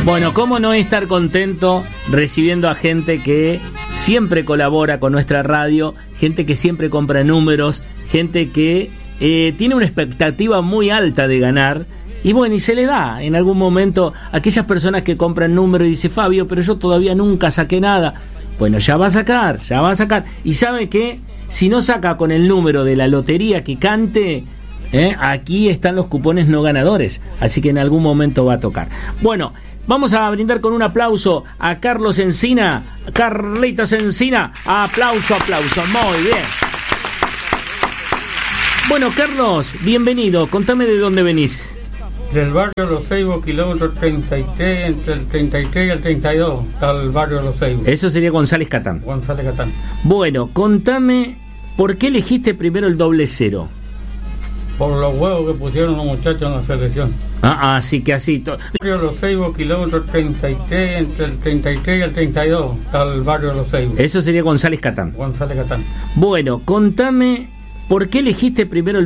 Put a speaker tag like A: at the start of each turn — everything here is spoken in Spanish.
A: Bueno, ¿cómo no estar contento recibiendo a gente que siempre colabora con nuestra radio, gente que siempre compra números, gente que tiene una expectativa muy alta de ganar? Y bueno, y se le da en algún momento a aquellas personas que compran números y dice, Fabio, pero yo todavía nunca saqué nada. Bueno, ya va a sacar. Y sabe que si no saca con el número de la lotería que cante, aquí están los cupones no ganadores. Así que en algún momento va a tocar. Bueno, vamos a brindar con un aplauso a Carlos Encina. Carlitos Encina. Aplauso. Muy bien. Bueno, Carlos, bienvenido. Contame de dónde venís.
B: Del barrio Los Ceibos, kilómetro 33, entre el 33 y el 32, está el barrio Los Ceibos.
A: Eso sería González Catán. Bueno, contame, ¿por qué elegiste primero el 00?
B: Por los huevos que pusieron los muchachos en la selección.
A: Así que así.
B: Barrio Los Ceibos, kilómetro 33, entre el 33 y el 32, está el barrio Los Ceibos.
A: Eso sería González Catán.
B: González Catán.
A: Bueno, contame, ¿por qué elegiste primero el